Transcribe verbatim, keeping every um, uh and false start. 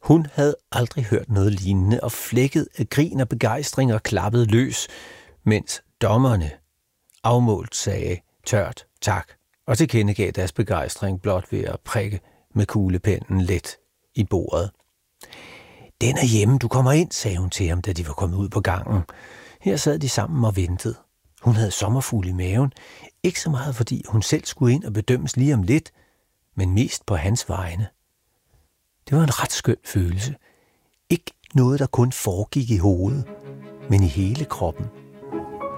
Hun havde aldrig hørt noget lignende, og flækket af grin og begejstring og klappede løs, mens dommerne afmålt sagde tørt tak, og tilkendegav deres begejstring blot ved at prikke med kuglepennen let i bordet. Den er hjemme, du kommer ind, sagde hun til ham, da de var kommet ud på gangen. Her sad de sammen og ventede. Hun havde sommerfugle i maven, ikke så meget fordi hun selv skulle ind og bedømmes lige om lidt, men mest på hans vegne. Det var en ret skøn følelse. Ikke noget, der kun foregik i hovedet, men i hele kroppen.